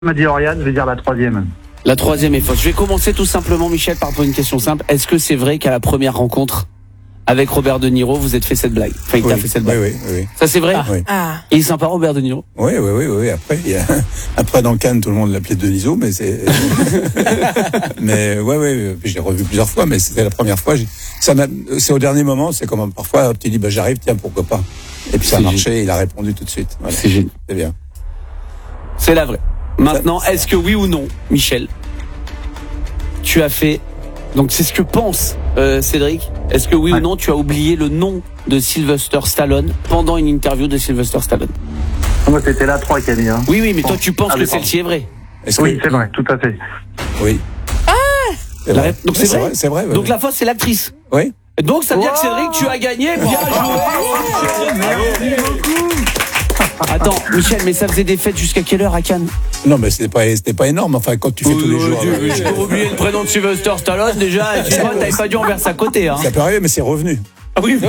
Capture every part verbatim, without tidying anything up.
m'a dit Oriane, je vais dire la troisième. La troisième est fausse. Je vais commencer tout simplement, Michel, par poser une question simple. Est-ce que c'est vrai qu'à la première rencontre avec Robert De Niro, vous êtes fait cette blague? Enfin, il oui, t'a fait cette blague. Oui, oui, oui. Ça, c'est vrai? Ah, oui. Ah. Il est sympa, Robert De Niro? Oui, oui, oui, oui. Après, il y a... Après, dans Cannes, tout le monde l'appelait Deniso, mais c'est. mais ouais, ouais. Je l'ai revu plusieurs fois, mais c'était la première fois. J'ai... Ça m'a... C'est au dernier moment. C'est comme parfois, tu dis, bah, j'arrive, tiens, pourquoi pas. Et puis ça a marché. Et il a répondu tout de suite. Voilà. C'est génial. C'est bien. C'est la vraie. Maintenant, est-ce que oui ou non, Michel, tu as fait... Donc c'est ce que pense euh, Cédric. Est-ce que oui ouais. ou non, tu as oublié le nom de Sylvester Stallone pendant une interview de Sylvester Stallone? Moi, c'était la trois qui a dit. Hein. Oui, oui, mais toi, tu penses ah, que celle-ci est vraie? Est-ce Oui, que... c'est vrai, tout à fait. Oui. Ah c'est vrai. Donc c'est, c'est vrai, vrai, c'est vrai. Ouais, Donc ouais. la fausse, c'est l'actrice. Oui. Donc ça veut dire que Oh Cédric, tu as gagné. Bien joué. Merci beaucoup. Attends, Michel, mais ça faisait des fêtes jusqu'à quelle heure à Cannes? Non, mais c'était pas, c'était pas énorme. Enfin, quand tu fais tous les jours. euh, J'ai oublié le prénom de Sylvester Stallone déjà. Et tu vois, t'avais pas dû en verser à côté. Hein. Ça peut arriver, mais c'est revenu. Ah oui, oui,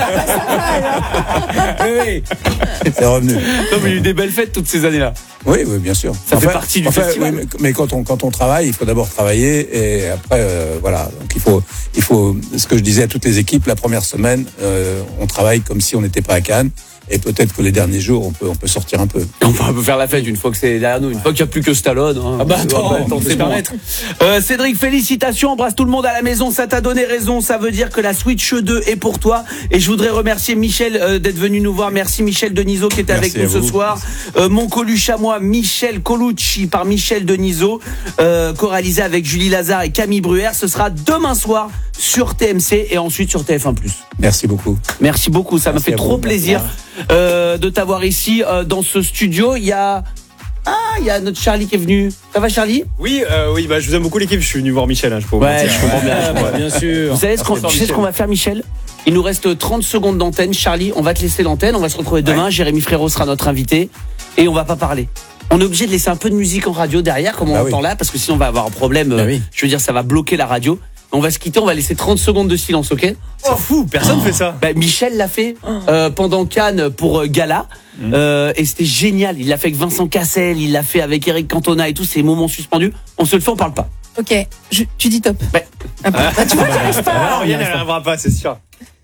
oui. C'est revenu. Non, mais il y a eu des belles fêtes toutes ces années-là. Oui, oui, bien sûr. Ça fait partie du festival. Oui, mais, mais quand on quand on travaille, il faut d'abord travailler et après euh, voilà. Donc il faut il faut ce que je disais à toutes les équipes la première semaine, euh, on travaille comme si on n'était pas à Cannes. Et peut-être que les derniers jours, on peut, on peut sortir un peu. On peut faire la fête une fois que c'est derrière nous, une fois qu'il n'y a plus que Stallone. Hein. Ah bah attends, on on peut se permettre. Euh, Cédric, félicitations, embrasse tout le monde à la maison, ça t'a donné raison, ça veut dire que la Switch deux est pour toi. Et je voudrais remercier Michel euh, d'être venu nous voir. Merci Michel Denisot qui était Merci avec nous ce vous. soir. Euh, mon Coluche à moi, Michel Colucci par Michel Denisot, euh, co-réalisé avec Julie Lazare et Camille Bruère. Ce sera demain soir sur T M C et ensuite sur T F un plus. Merci beaucoup. Merci beaucoup, ça Merci m'a fait à trop vous. plaisir euh, de t'avoir ici euh, dans ce studio. Il y a ah, il y a notre Charlie qui est venu. Ça va, Charlie? Oui, euh, oui, bah je vous aime beaucoup l'équipe. Je suis venu voir Michel. Hein, je peux vous Ouais, mentir. je comprends bien. Ah, bah, bien sûr. Vous savez ce qu'on, tu sais ce qu'on va faire, Michel? Il nous reste trente secondes d'antenne. Charlie, on va te laisser l'antenne. On va se retrouver demain. Ouais. Jérémy Frérot sera notre invité et on va pas parler. On est obligé de laisser un peu de musique en radio derrière, comme on bah entend oui. là, parce que sinon on va avoir un problème. Bah oui. Je veux dire, ça va bloquer la radio. On va se quitter, on va laisser trente secondes de silence, ok? C'est fou, personne fait ça. Bah, Michel l'a fait euh, pendant Cannes pour euh, Gala mmh. euh, et c'était génial. Il l'a fait avec Vincent Cassel, il l'a fait avec Eric Cantona et tous ces moments suspendus. On se le fait, on parle pas. Ok, je, tu dis top. Ouais. Ah, bah, tu vois, tu restes pas. Alors, Yann, elle n'arrivera pas, c'est sûr.